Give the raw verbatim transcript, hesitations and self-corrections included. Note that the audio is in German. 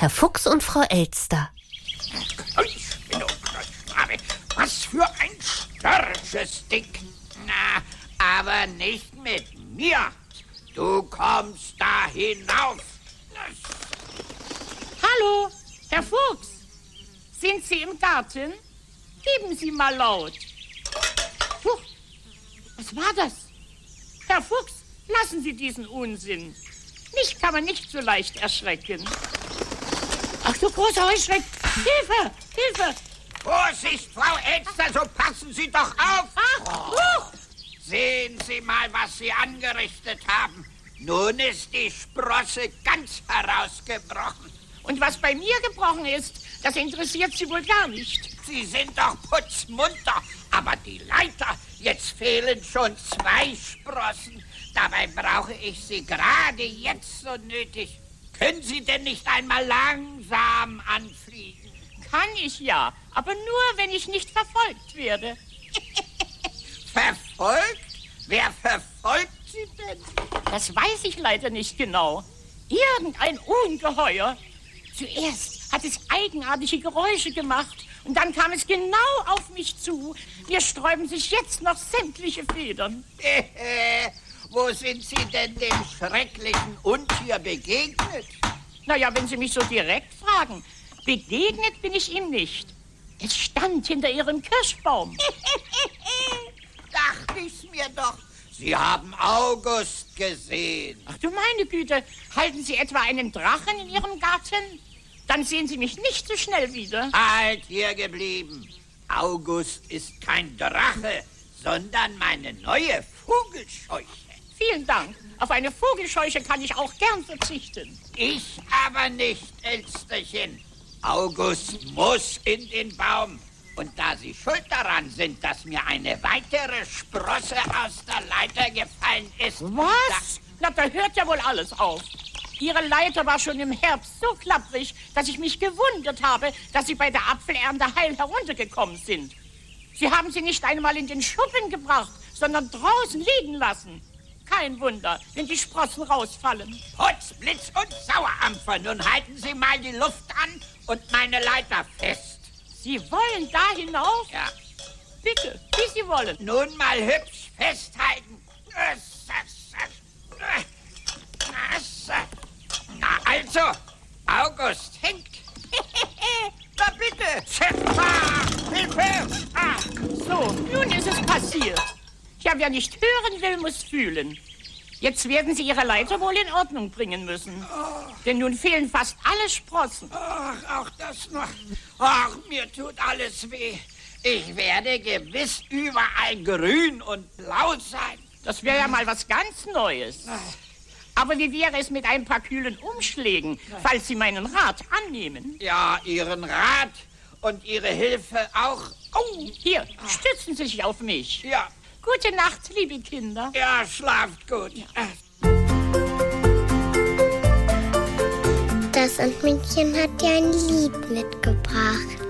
Herr Fuchs und Frau Elster. Was für ein störrisches Ding. Na, aber nicht mit mir. Du kommst da hinauf. Hallo, Herr Fuchs. Sind Sie im Garten? Geben Sie mal laut. Huch, was war das? Herr Fuchs, lassen Sie diesen Unsinn. Mich kann man nicht so leicht erschrecken. Ach du großer Heuschreck, Hilfe, Hilfe. Vorsicht, Frau Elster, so passen Sie doch auf. Ach, huch. Sehen Sie mal, was Sie angerichtet haben. Nun ist die Sprosse ganz herausgebrochen. Und was bei mir gebrochen ist, das interessiert Sie wohl gar nicht. Sie sind doch putzmunter, aber die Leiter, jetzt fehlen schon zwei Sprossen. Dabei brauche ich sie gerade jetzt so nötig. Können Sie denn nicht einmal langsam anfliegen? Kann ich ja, aber nur, wenn ich nicht verfolgt werde. Verfolgt? Wer verfolgt Sie denn? Das weiß ich leider nicht genau. Irgendein Ungeheuer. Zuerst hat es eigenartige Geräusche gemacht und dann kam es genau auf mich zu. Mir sträuben sich jetzt noch sämtliche Federn. Wo sind Sie denn dem schrecklichen Untier begegnet? Naja, wenn Sie mich so direkt fragen, begegnet bin ich ihm nicht. Es stand hinter Ihrem Kirschbaum. Dachte ich's mir doch. Sie haben August gesehen. Ach du meine Güte, halten Sie etwa einen Drachen in Ihrem Garten? Dann sehen Sie mich nicht so schnell wieder. Halt hier geblieben. August ist kein Drache, sondern meine neue Vogelscheuche. Vielen Dank. Auf eine Vogelscheuche kann ich auch gern verzichten. Ich aber nicht, Elsterchen. August muss in den Baum. Und da Sie schuld daran sind, dass mir eine weitere Sprosse aus der Leiter gefallen ist... Was? Na, da hört ja wohl alles auf. Ihre Leiter war schon im Herbst so klapprig, dass ich mich gewundert habe, dass Sie bei der Apfelernte heil heruntergekommen sind. Sie haben sie nicht einmal in den Schuppen gebracht, sondern draußen liegen lassen. Kein Wunder, wenn die Sprossen rausfallen. Putz, Blitz und Sauerampfer, nun halten Sie mal die Luft an und meine Leiter fest. Sie wollen da hinauf? Ja. Bitte, wie Sie wollen. Nun mal hübsch festhalten. Na also, August hängt. Na bitte. Hilfe. Ah, so, nun ist es passiert. Ja, wer nicht hören will, muss fühlen. Jetzt werden Sie Ihre Leiter wohl in Ordnung bringen müssen. Oh. Denn nun fehlen fast alle Sprossen. Ach, auch das noch. Ach, mir tut alles weh. Ich werde gewiss überall grün und blau sein. Das wäre ja mal was ganz Neues. Aber wie wäre es mit ein paar kühlen Umschlägen, falls Sie meinen Rat annehmen? Ja, Ihren Rat und Ihre Hilfe auch. Oh, hier, stützen Sie sich auf mich. Ja. Gute Nacht, liebe Kinder. Ja, schlaft gut. Das Sandmännchen hat dir ein Lied mitgebracht.